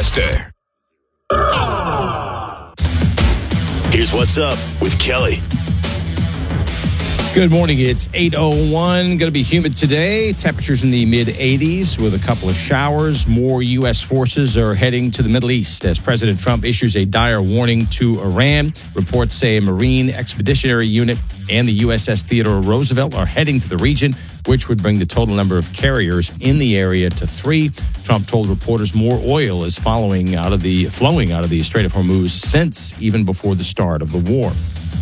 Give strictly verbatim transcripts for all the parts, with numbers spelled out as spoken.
Rochester. Here's what's up with Kelly. Good morning. It's eight oh one. Going to be humid today. Temperatures in the mid eighties with a couple of showers. More U S forces are heading to the Middle East as President Trump issues a dire warning to Iran. Reports say a Marine Expeditionary Unit and the U S S Theodore Roosevelt are heading to the region, which would bring the total number of carriers in the area to three. Trump told reporters more oil is following out of the flowing out of the Strait of Hormuz since even before the start of the war.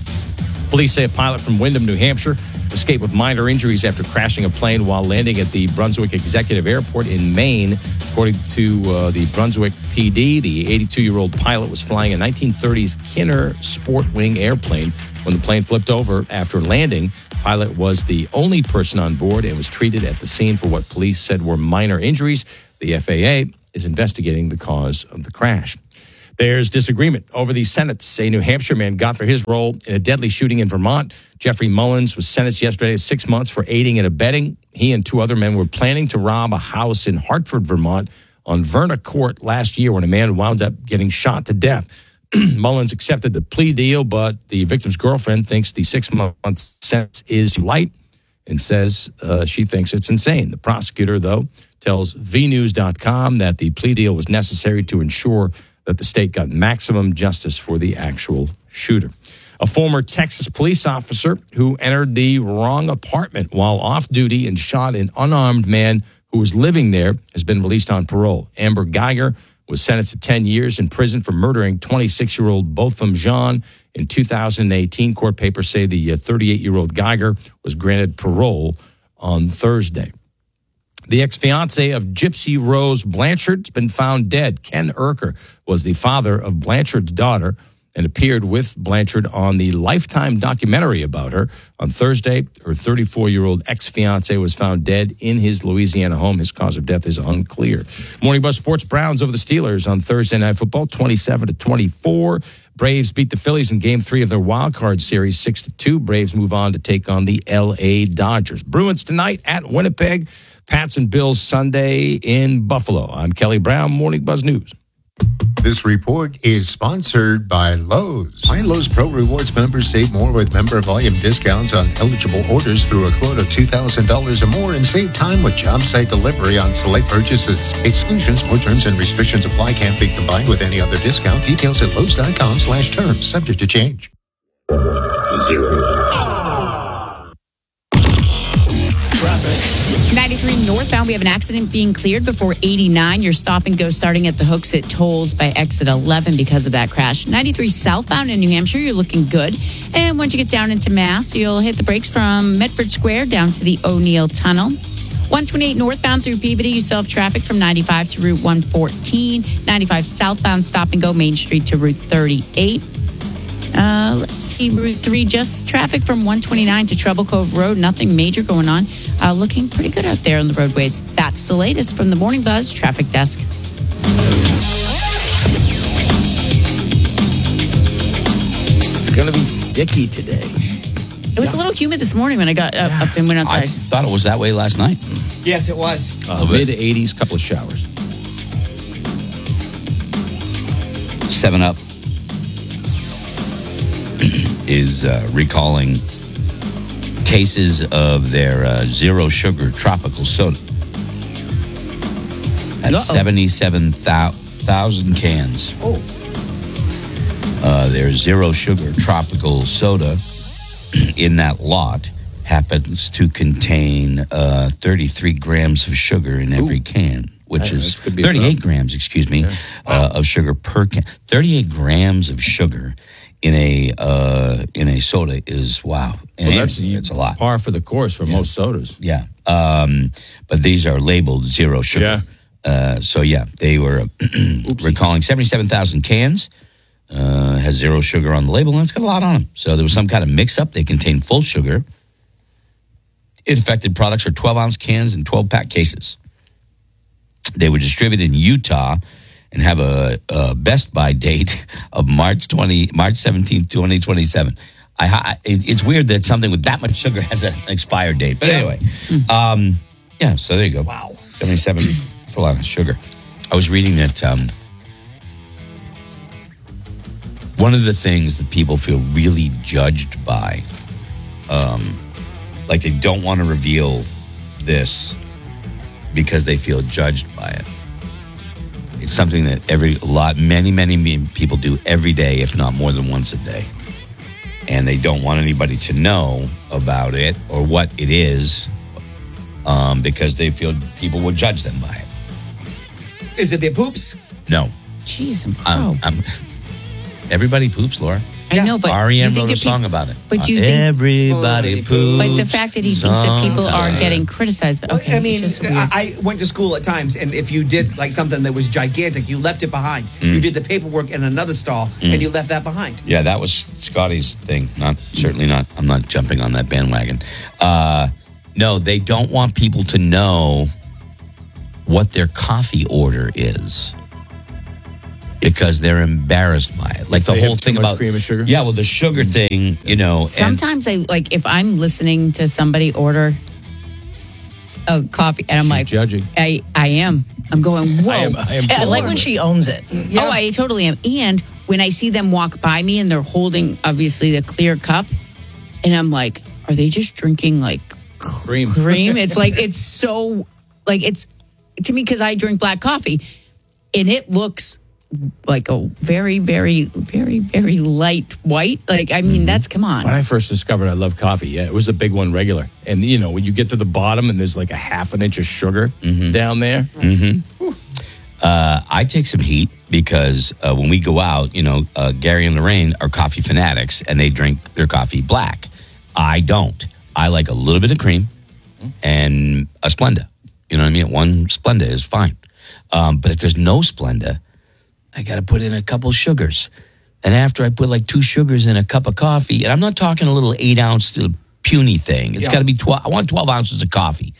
Police say a pilot from Windham, New Hampshire, escaped with minor injuries after crashing a plane while landing at the Brunswick Executive Airport in Maine. According to uh, the Brunswick P D, the eighty-two-year-old pilot was flying a nineteen thirties Kinner Sport Wing airplane when the plane flipped over after landing. The pilot was the only person on board and was treated at the scene for what police said were minor injuries. The F A A is investigating the cause of the crash. There's disagreement over the sentence a New Hampshire man got for his role in a deadly shooting in Vermont. Jeffrey Mullins was sentenced yesterday to six months for aiding and abetting. He and two other men were planning to rob a house in Hartford, Vermont on Verna Court last year when a man wound up getting shot to death. Mullins accepted the plea deal, but the victim's girlfriend thinks the six-month sentence is light and says uh, she thinks it's insane. The prosecutor, though, tells V News dot com that the plea deal was necessary to ensure that the state got maximum justice for the actual shooter. A former Texas police officer who entered the wrong apartment while off duty and shot an unarmed man who was living there has been released on parole. Amber Geiger was sentenced to ten years in prison for murdering twenty-six-year-old Botham Jean in two thousand eighteen. Court papers say the thirty-eight-year-old Geiger was granted parole on Thursday. The ex-fiancé of Gypsy Rose Blanchard has been found dead. Ken Erker was the father of Blanchard's daughter and appeared with Blanchard on the Lifetime documentary about her. On Thursday, her thirty-four-year-old ex-fiancé was found dead in his Louisiana home. His cause of death is unclear. Morning Buzz Sports, Browns over the Steelers on Thursday Night Football, twenty-seven to twenty-four. Braves beat the Phillies in Game three of their wild card series, six to two. Braves move on to take on the L A Dodgers. Bruins tonight at Winnipeg. Pats and Bills Sunday in Buffalo. I'm Kelly Brown, Morning Buzz News. This report is sponsored by Lowe's. Find Lowe's Pro Rewards members save more with member volume discounts on eligible orders through a quote of two thousand dollars or more and save time with job site delivery on select purchases. Exclusions, more terms and restrictions apply. Can't be combined with any other discount. Details at Lowe's.com slash terms. Subject to change. ninety-three northbound, we have an accident being cleared before eighty-nine. Your stop and go starting at the Hooksett tolls by exit eleven because of that crash. ninety-three southbound in New Hampshire, you're looking good. And once you get down into Mass, you'll hit the brakes from Medford Square down to the O'Neill Tunnel. one twenty-eight northbound through Peabody, you still have traffic from ninety-five to Route one fourteen. ninety-five southbound, stop and go Main Street to Route thirty-eight. Uh, let's see, Route three, just traffic from one twenty-nine to Treble Cove Road. Nothing major going on. Uh, looking pretty good out there on the roadways. That's the latest from the Morning Buzz Traffic Desk. It's going to be sticky today. It was yeah. a little humid this morning when I got uh, yeah. up and went outside. I thought it was that way last night. Yes, it was. Uh, mid eighties, couple of showers. seven up is uh, recalling cases of their uh, zero sugar tropical soda. That's Uh-oh. seventy-seven thousand cans. Oh. Uh, their zero sugar tropical soda in that lot happens to contain uh, thirty-three grams of sugar in every Ooh. can, which yeah, is thirty-eight grams, excuse me, yeah. uh, of sugar per can. thirty-eight grams of sugar in a uh, in a soda is wow. And well, that's it's a lot. Par for the course for yeah. most sodas. Yeah, um, but these are labeled zero sugar. Yeah. Uh, so yeah, they were recalling seventy-seven thousand cans. Uh, has zero sugar on the label, and it's got a lot on them. So there was some kind of mix-up. They contain full sugar. Infected products are twelve-ounce cans and twelve-pack cases. They were distributed in Utah and have a, a Best Buy date of March twentieth, March seventeenth, twenty twenty-seven. I, I, it's weird that something with that much sugar has an expired date. But anyway, um, yeah, so there you go. Wow. seventy-seven, that's a lot of sugar. I was reading that um, one of the things that people feel really judged by, um, like they don't want to reveal this because they feel judged by it. It's something that every lot, many, many people do every day, if not more than once a day. And they don't want anybody to know about it or what it is um, because they feel people will judge them by it. Is it their poops? No. Jeez, I'm Um, pro. I'm, everybody poops, Laura. I know, but R E M you think wrote a if song peop- about it. But you Uh, think, everybody poops. but the fact that he thinks that people are sometimes. getting criticized. Well, Okay, I mean, it's just weird. I, I went to school at times, and if you did like something that was gigantic, you left it behind. Mm. You did the paperwork in another stall, and you left that behind. Yeah, that was Scotty's thing. Not certainly not. I'm not jumping on that bandwagon. Uh, no, they don't want people to know what their coffee order is because they're embarrassed by it. Like If the they whole have too thing much about cream and sugar? Yeah, well, the sugar thing, you know. and- Sometimes I like if I'm listening to somebody order a coffee, and I'm She's like, judging. I, I am. I'm going, whoa. I am. I am. I like for when it. she owns it. Oh, I totally am. And when I see them walk by me and they're holding obviously the clear cup, and I'm like, are they just drinking like Cream. cream? It's like it's so like it's to me because I drink black coffee, and it looks like a very, very, very, very light white. Like I mean, that's come on. When I first discovered I love coffee, yeah, it was a big one regular. And, you know, when you get to the bottom and there's like a half an inch of sugar down there. Uh, I take some heat because uh, when we go out, you know, uh, Gary and Lorraine are coffee fanatics and they drink their coffee black. I don't. I like a little bit of cream and a Splenda. You know what I mean? One Splenda is fine. Um, but if there's no Splenda, I got to put in a couple sugars. And after I put like two sugars in a cup of coffee, and I'm not talking a little eight ounce little puny thing. It's Yeah. got to be twelve. I want twelve ounces of coffee.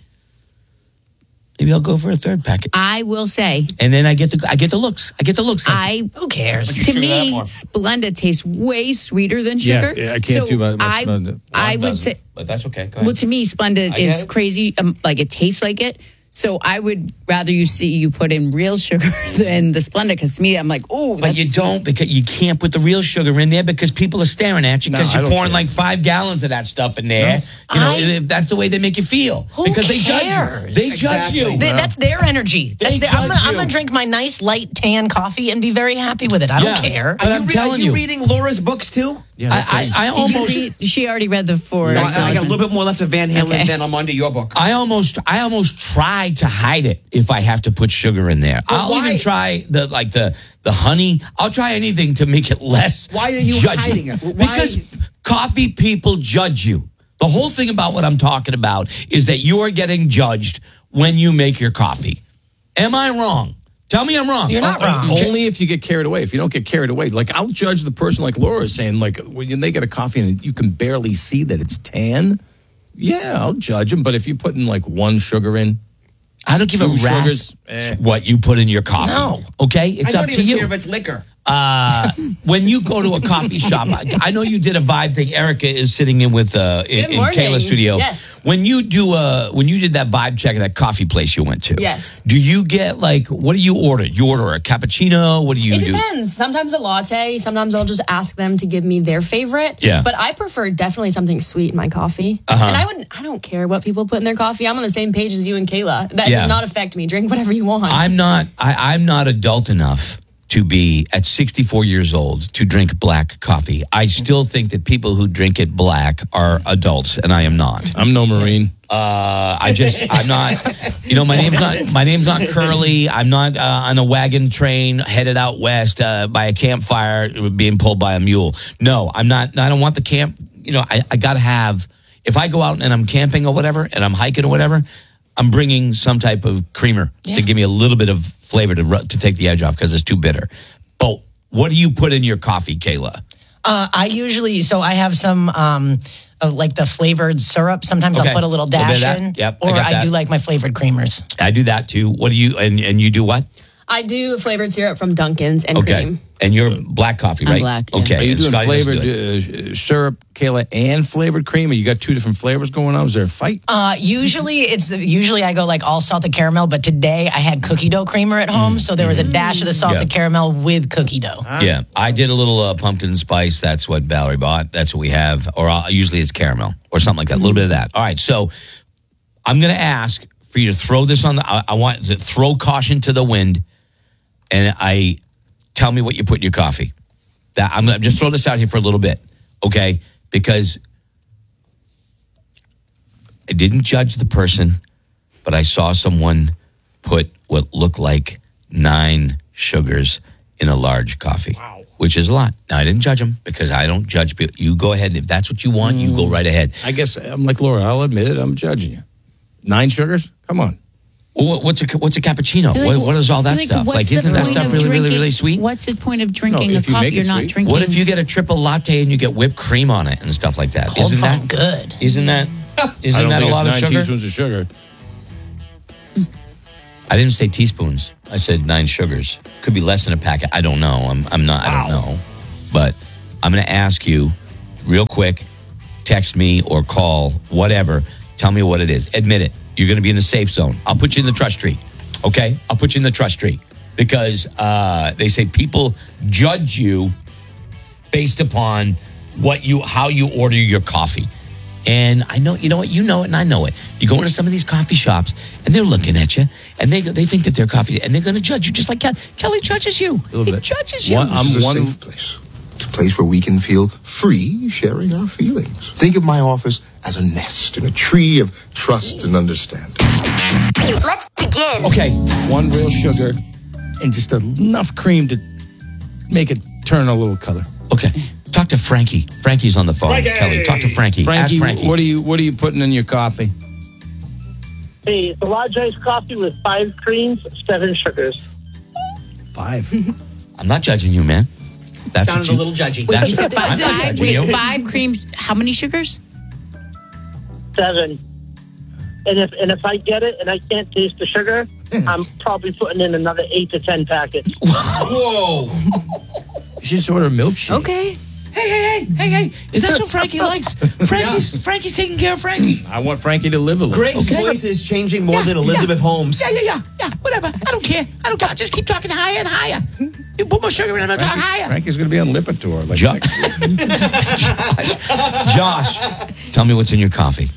Maybe I'll go for a third packet. I will say, And then I get the I get the looks. I get the looks. Like, I Who cares? to me, Splenda tastes way sweeter than Yeah, sugar. yeah, I can't so do my- my I, Splenda. I One would doesn't, say, but that's okay. Go ahead. well, to me, Splenda I get is it. crazy. Um, like it tastes like it. So I would rather you see you put in real sugar than the Splenda because to me, I'm like, oh, But you don't because you can't put the real sugar in there because people are staring at you No, because I you're don't pouring care. like five gallons of that stuff in there. You know, I- if that's the way they make you feel. Who because they judge you. cares? They judge Exactly. you. They- That's their energy. That's They their, I'm judge going you. to drink my nice light tan coffee and be very happy with it. I don't Yeah. care. But Are I'm you, re- telling are you you. reading Laura's books too? Yeah, I, I, I Did you almost read, she already read the four. No, I, I got a little bit more left of Van Halen, Okay. then I'm on to your book. I almost I almost try to hide it if I have to put sugar in there. Well, I'll why- even try the like the the honey. I'll try anything to make it less. Why are you judgy. hiding it? Why- Because coffee people judge you. The whole thing about what I'm talking about is that you are getting judged when you make your coffee. Am I wrong? Tell me I'm wrong. You're not Uh, wrong. Only if you get carried away. If you don't get carried away, like I'll judge the person, like Laura is saying, like when they get a coffee and you can barely see that it's tan. Yeah, I'll judge them. But if you put in like one sugar in, I don't give a Two rat's sugars, eh. what you put in your coffee. No. Okay? It's I up don't to even you. care if it's liquor. Uh, when you go to a coffee shop, I, I know you did a vibe thing. Erica is sitting in with uh, in, Good in morning. Kayla's studio. Yes. When you do a when you did that vibe check at that coffee place you went to. Yes. Do you get like what do you order? You order a cappuccino? What do you It do? depends. Sometimes a latte. Sometimes I'll just ask them to give me their favorite. Yeah. But I prefer definitely something sweet in my coffee. Uh-huh. And I would. I don't care what people put in their coffee. I'm on the same page as you and Kayla. That Yeah. does not affect me. Drink whatever you want. I'm not. I, I'm not adult enough to be at sixty-four years old to drink black coffee. I still think that people who drink it black are adults, and I am not. I'm no Marine. Uh, I just, I'm not, you know, my name's not, my name's not Curly. I'm not uh, on a wagon train headed out west uh, by a campfire being pulled by a mule. No, I'm not, I don't want the camp, you know, I, I got to have, if I go out and I'm camping or whatever, and I'm hiking or whatever, I'm bringing some type of creamer to give me a little bit of flavor to ru- to take the edge off because it's too bitter. But what do you put in your coffee, Kayla? Uh, I usually, so I have some, um, of like the flavored syrup. Sometimes Okay. I'll put a little Little bit of dash that. in. Yep, I or got I, that. do like my flavored creamers. I do that too. What do you, and, and you do what? I do flavored syrup from Dunkin's and Okay. cream. And you're black coffee, I'm right? black, yeah. Okay. Are you and doing Scotty doesn't flavored do it. uh, syrup, Kayla, and flavored cream? Or you got two different flavors going on? Is there a fight? Uh, usually it's usually I go like all salted caramel, but today I had cookie dough creamer at home, so there was a dash of the salted Yeah. caramel with cookie dough. Yeah, I did a little uh, pumpkin spice. That's what Valerie bought. That's what we have. Or uh, usually it's caramel or something like that. A little bit of that. All right, so I'm going to ask for you to throw this on the. I, I want to throw caution to the wind, and I tell me what you put in your coffee. That I'm going to just throw this out here for a little bit, okay? Because I didn't judge the person, but I saw someone put what looked like nine sugars in a large coffee, wow. which is a lot. Now, I didn't judge them because I don't judge people. You go ahead. If that's what you want, you go right ahead. I guess I'm like Laura. I'll admit it. I'm judging you. Nine sugars? Come on. Well, what's a what's a cappuccino? Like, what, what is all that like, stuff? what's Like, the isn't that point stuff of really, really, drinking- really sweet? What's the point of drinking No, a if you coffee make it you're not sweet. drinking? What if you get a triple latte and you get whipped cream on it and stuff like that? Cold Isn't foam that good? Isn't that I isn't don't that a think lot it's of nine sugar? teaspoons of sugar. I didn't say teaspoons. I said nine sugars. Could be less than a packet. I don't know. I'm I'm not. I don't know. But I'm going to ask you real quick. Text me or call, whatever. Tell me what it is. Admit it. You're going to be in the safe zone. I'll put you in the trust tree. Okay? I'll put you in the trust tree because uh, they say people judge you based upon what you how you order your coffee. And I know, you know what, you know it, and I know it. You go into some of these coffee shops, and they're looking at you, and they they think that they're coffee, and they're going to judge you just like Kelly, Kelly judges you. little He bit. judges you. One- I'm This is a one- safe place. It's a place where we can feel free sharing our feelings. Think of my office as a nest in a tree of trust and understanding. Let's begin. Okay, One real sugar and just enough cream to make it turn a little color. okay. Talk to Frankie. Frankie's on the phone. Frankie! Kelly, talk to Frankie. Frankie, Ask Frankie. what are you what are you putting in your coffee? Hey, it's a large iced coffee with five creams, seven sugars. Five. I'm not judging you, man. That's Sounded what you, a little judgy. Wait, That's- you said five, I'm not five, judging wait, you. five creams. How many sugars? Seven. And if and if I get it and I can't taste the sugar, I'm probably putting in another eight to ten packets. Whoa. You should just order a milkshake. Okay. Hey, hey, hey, hey, hey. Is that what Frankie likes? Frankie's, Frankie's taking care of Frankie. I want Frankie to live a little. Greg's Okay. voice is changing more Yeah, than Elizabeth yeah. Holmes. Yeah, yeah, yeah, yeah. Whatever. I don't care. I don't care. Just keep talking higher and higher. You put more sugar in and I talk Frankie- higher. Frankie's going to be on Lipitor. Like Josh. Josh, tell me what's in your coffee.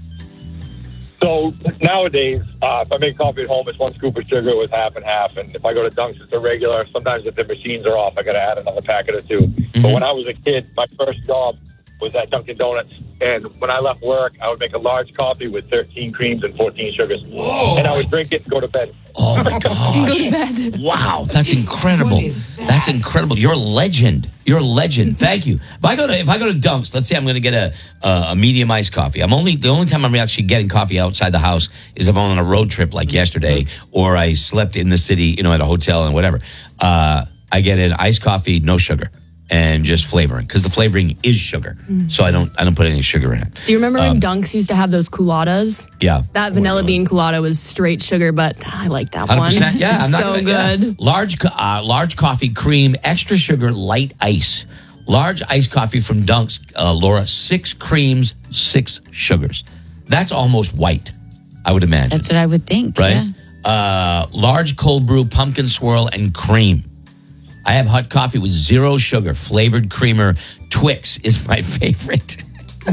So nowadays, uh, if I make coffee at home, it's one scoop of sugar with half and half. And if I go to Dunk's, it's a regular. Sometimes if the machines are off, I got to add another packet or two. But when I was a kid, my first job was at Dunkin' Donuts. And when I left work, I would make a large coffee with thirteen creams and fourteen sugars. Whoa. And I would drink it and go to bed. Oh my gosh. Wow, that's incredible. What is that? That's incredible. You're a legend. You're a legend. Thank you. If I go to if I go to Dunk's, let's say I'm going to get a uh, a medium iced coffee. I'm only the only time I'm actually getting coffee outside the house is if I'm on a road trip like yesterday, or I slept in the city, you know, at a hotel and whatever. Uh, I get an iced coffee, no sugar, and just flavoring because the flavoring is sugar. So I don't I don't put any sugar in it. Do you remember when Dunks used to have those culottes? Yeah. That vanilla bean culotta was straight sugar, but I like that one hundred one. percent. Yeah, I'm not so gonna, yeah. good. Large, co- uh, large coffee, cream, extra sugar, light ice. Large iced coffee from Dunk's, uh, Laura. Six creams, six sugars. That's almost white, I would imagine. That's what I would think. right. Yeah. Uh, large cold brew, pumpkin swirl, and cream. I have hot coffee with zero sugar, flavored creamer. Twix is my favorite.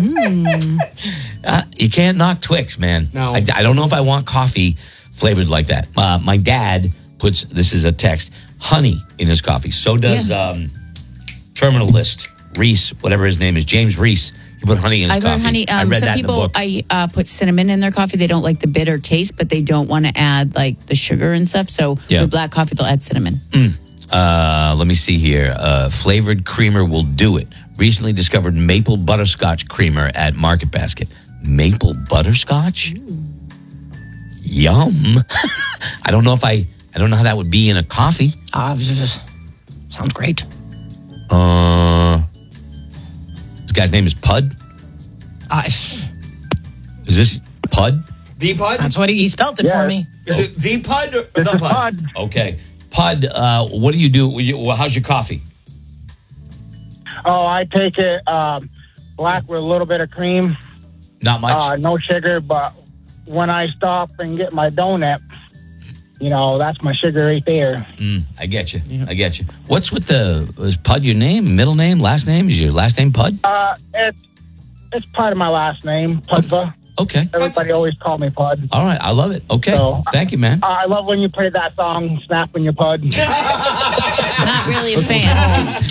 uh, you can't knock Twix, man. No. I, I don't know if I want coffee flavored like that. Uh, my dad puts, this is a text, honey in his coffee. So does um, Terminal List, Reese, whatever his name is, James Reese. He put honey in his I've coffee. heard honey. I Um, read some that in the people book. I uh, put cinnamon in their coffee. They don't like the bitter taste, but they don't want to add like the sugar and stuff. So Yeah. with black coffee, they'll add cinnamon. Uh, let me see here. Uh, flavored creamer will do it. Recently discovered maple butterscotch creamer at Market Basket. Maple butterscotch? Yum. I don't know if I, I don't know how that would be in a coffee. Uh, sounds great. Uh, this guy's name is Pud. Uh, Is this Pud? The Pud? that's what he, he spelt it Yeah. for me. Is it the Pud or This the is Pud? Pud. Okay. Pud, uh, what do you do? You- How's your coffee? Oh, I take it um, black with a little bit of cream. Not much? Uh, no sugar, but when I stop and get my donut, you know, that's my sugar right there. Mm, I get you. I get you. What's with the, is Pud your name, middle name, last name? Is your last name Pud? Uh, it's, it's part of my last name, Pudva. Okay. Everybody always call me Pud. All right. I love it. Okay. So, Thank you, man. Uh, I love when you play that song, Snap When You Pud. Not really a fan.